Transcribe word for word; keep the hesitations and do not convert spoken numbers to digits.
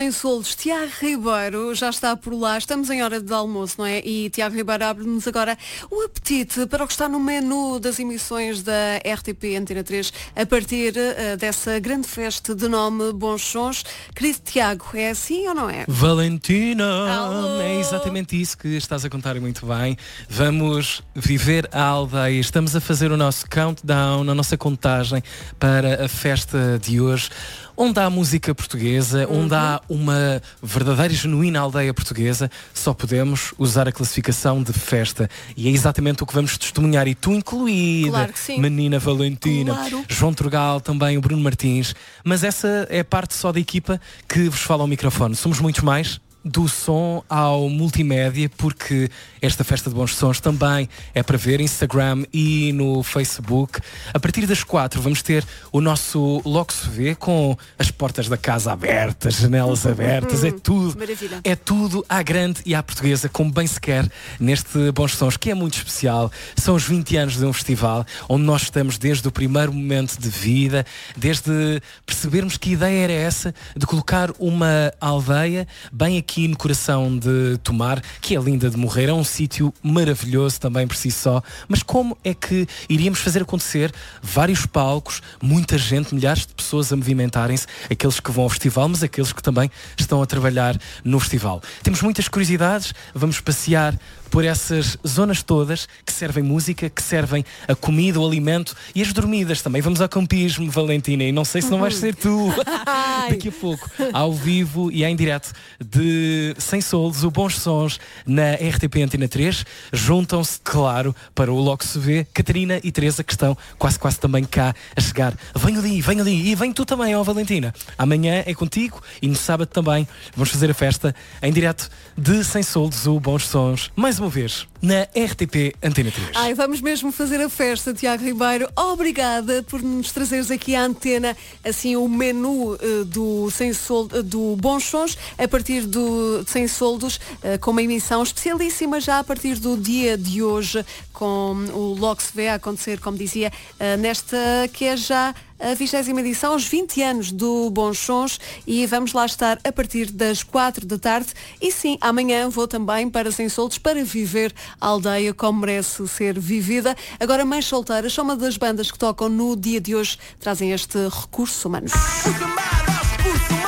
Sem Soldos, Tiago Ribeiro já está por lá. Estamos em hora de almoço, não é? E Tiago Ribeiro abre-nos agora o apetite para o que está no menu das emissões da R T P Antena três a partir uh, dessa grande festa de nome Bons Sons. Querido Tiago, é assim ou não é? Valentina! Alô. É exatamente isso que estás a contar muito bem. Vamos viver a aldeia. Estamos a fazer o nosso countdown, a nossa contagem para a festa de hoje, onde há música portuguesa, uhum. onde há uma verdadeira e genuína aldeia portuguesa. Só podemos usar a classificação de festa. E é exatamente o que vamos testemunhar, e tu incluída, claro que sim. menina Valentina, claro. João Turgal, também o Bruno Martins. Mas essa é parte só da equipa que vos fala ao microfone. Somos muitos mais, do som ao multimédia, porque esta festa de Bons Sons também é para ver Instagram e no Facebook. A partir das quatro vamos ter o nosso Logo Se Vê, com as portas da casa abertas, janelas abertas, é tudo, Maravilha. é tudo à grande e à portuguesa, como bem se quer neste Bons Sons, que é muito especial. São os vinte anos de um festival onde nós estamos desde o primeiro momento de vida, desde percebermos que a ideia era essa, de colocar uma aldeia bem aqui aqui no coração de Tomar, que é linda de morrer, é um sítio maravilhoso também por si só, mas como é que iríamos fazer acontecer vários palcos, muita gente, milhares de pessoas a movimentarem-se, aqueles que vão ao festival, mas aqueles que também estão a trabalhar no festival. Temos muitas curiosidades, vamos passear por essas zonas todas que servem música, que servem a comida, o alimento e as dormidas também. Vamos ao campismo, Valentina, e não sei se não vais ser tu daqui a pouco, ao vivo e em direto de Sem Soldos, o Bons Sons na R T P Antena três. Juntam-se, claro, para o Logo Se Vê, Catarina e Teresa, que estão quase quase também cá a chegar. Vem ali, vem ali, e vem tu também, ó Valentina. Amanhã é contigo e no sábado também vamos fazer a festa em direto de Sem Soldos, o Bons Sons, mais uma vez na R T P Antena três. Ai, vamos mesmo fazer a festa, Tiago Ribeiro. Obrigada por nos trazeres aqui à antena assim o menu uh, do, Sem Sol, uh, do Bons Sons a partir do Sem Soldos, uh, com uma emissão especialíssima já a partir do dia de hoje, com o Logo Se Vê a acontecer, como dizia, uh, nesta que é já a vigésima edição, aos vinte anos do Bons Sons, e vamos lá estar a partir das quatro da tarde. E sim, amanhã vou também para Sem Soldos para viver a aldeia como merece ser vivida. Agora, Mães Solteiras são uma das bandas que tocam no dia de hoje, trazem este recurso humanos.